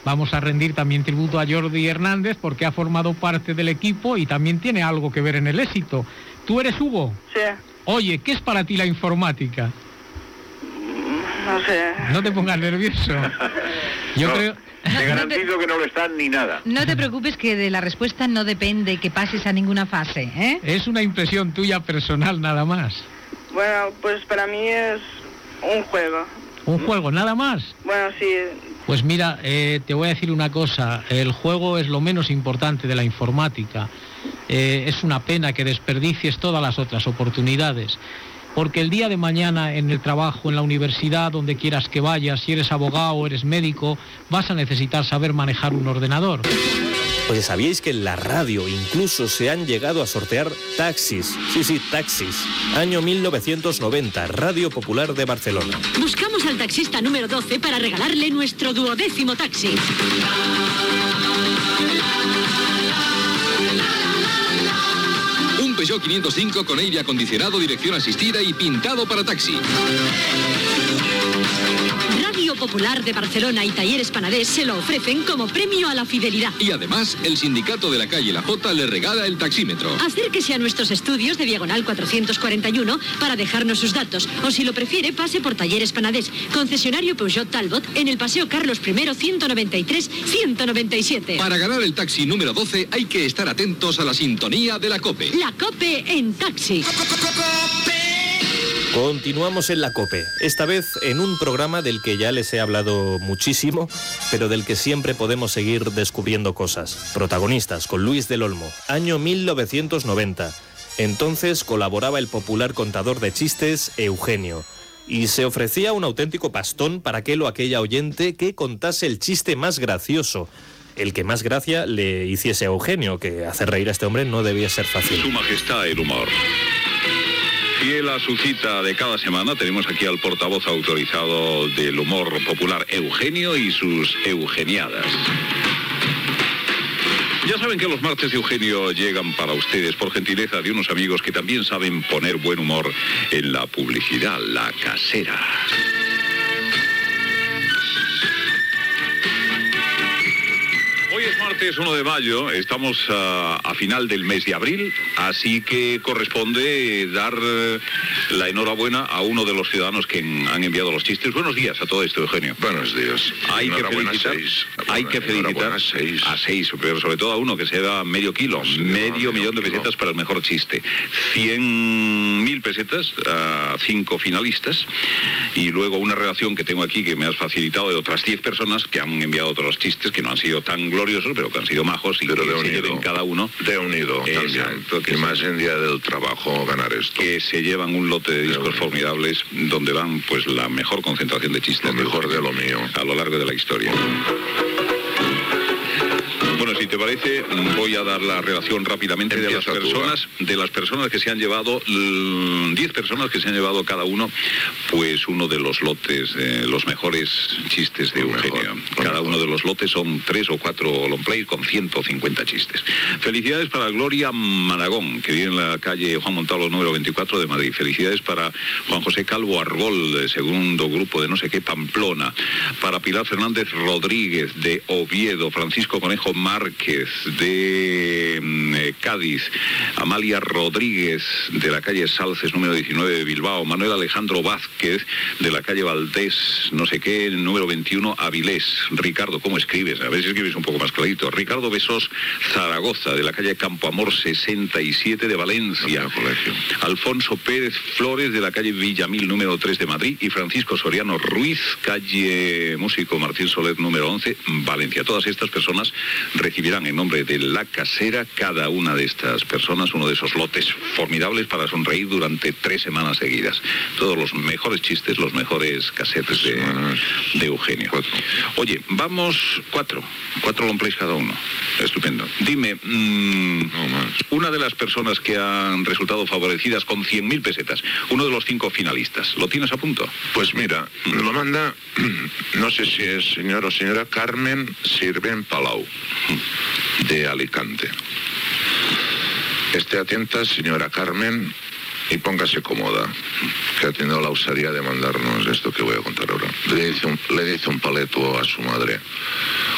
vamos a rendir también tributo a Jordi Hernández porque ha formado parte del equipo y también tiene algo que ver en el éxito. ¿Tú eres Hugo? Sí. Oye, ¿qué es para ti la informática? No sé. No te pongas nervioso. Yo creo... Te garantizo que no lo están ni nada. No te preocupes, que de la respuesta no depende que pases a ninguna fase, ¿eh? Es una impresión tuya personal nada más. Bueno, pues para mí es un juego. ¿Un juego nada más? Bueno, sí. Pues mira, te voy a decir una cosa. El juego es lo menos importante de la informática. Es una pena que desperdicies todas las otras oportunidades. Porque el día de mañana en el trabajo, en la universidad, donde quieras que vayas, si eres abogado o eres médico, vas a necesitar saber manejar un ordenador. Oye, ¿sabíais que en la radio incluso se han llegado a sortear taxis? Sí, taxis. Año 1990, Radio Popular de Barcelona. Buscamos al taxista número 12 para regalarle nuestro 12º taxi. Un Peugeot 505 con aire acondicionado, dirección asistida y pintado para taxi. Radio Popular de Barcelona y Talleres Panadés se lo ofrecen como premio a la fidelidad. Y además, el sindicato de la calle La Jota le regala el taxímetro. Acérquese a nuestros estudios de Diagonal 441 para dejarnos sus datos. O si lo prefiere, pase por Talleres Panadés, concesionario Peugeot Talbot, en el Paseo Carlos I 193-197. Para ganar el taxi número 12 hay que estar atentos a la sintonía de la COPE. La COPE en taxi. Continuamos en la COPE, esta vez en un programa del que ya les he hablado muchísimo, pero del que siempre podemos seguir descubriendo cosas. Protagonistas con Luis del Olmo, año 1990. Entonces colaboraba el popular contador de chistes Eugenio. Y se ofrecía un auténtico pastón para aquel o aquella oyente que contase el chiste más gracioso. El que más gracia le hiciese a Eugenio, que hacer reír a este hombre no debía ser fácil. Su Majestad el Humor. Fiel a su cita de cada semana, tenemos aquí al portavoz autorizado del humor popular, Eugenio, y sus eugeniadas. Ya saben que los martes de Eugenio llegan para ustedes por gentileza de unos amigos que también saben poner buen humor en la publicidad, La Casera. Hoy es martes 1 de mayo, estamos a final del mes de abril, así que corresponde dar la enhorabuena a uno de los ciudadanos que han enviado los chistes. Buenos días a todo esto, Eugenio. Buenos días. Hay que felicitar a 6, pero sobre todo a uno que se da medio kilo, medio millón de pesetas para el mejor chiste. 100.000 pesetas a 5 finalistas y luego una relación que tengo aquí que me has facilitado de otras 10 personas que han enviado otros chistes que no han sido tan gloriosos, pero que han sido majos y pero que se lleven cada uno. De unido también. Que más en día del trabajo ganar esto. Que se llevan un lote de discos formidables donde van pues la mejor concentración de chistes. Lo mejor de lo mío. A lo largo de la historia. Bueno, si te parece, voy a dar la relación rápidamente de las personas que se han llevado, 10 personas que se han llevado cada uno, pues uno de los lotes, los mejores chistes de Eugenio. Cada uno de los lotes son 3 o 4 long play con 150 chistes. Felicidades para Gloria Managón, que vive en la calle Juan Montalvo número 24 de Madrid. Felicidades para Juan José Calvo Arbol, de segundo grupo de no sé qué, Pamplona. Para Pilar Fernández Rodríguez, de Oviedo. Francisco Conejo Márquez, de Cádiz. Amalia Rodríguez, de la calle Salces número 19 de Bilbao. Manuel Alejandro Vázquez, de la calle Valdés no sé qué, número 21, Avilés. Ricardo, ¿cómo escribes? A ver si escribes un poco más clarito. Ricardo Besos Zaragoza, de la calle Campo Amor 67 de Valencia. Alfonso Pérez Flores, de la calle Villamil número 3 de Madrid. Y Francisco Soriano Ruiz, calle Músico Martín Soler número 11, Valencia. Todas estas personas recibirán en nombre de La Casera, cada una de estas personas, uno de esos lotes formidables para sonreír durante 3 semanas seguidas. Todos los mejores chistes, los mejores casetes de Eugenio. 4. Oye, vamos 4 long plays cada uno. Estupendo. Dime, una de las personas que han resultado favorecidas con 100.000 pesetas, uno de los 5 finalistas, ¿lo tienes a punto? Pues mira, lo manda, no sé si es señor o señora Carmen Sirven Palau, de Alicante. Esté atenta, señora Carmen, y póngase cómoda, que ha tenido la osadía de mandarnos esto que voy a contar ahora. Le dice un paleto a su madre: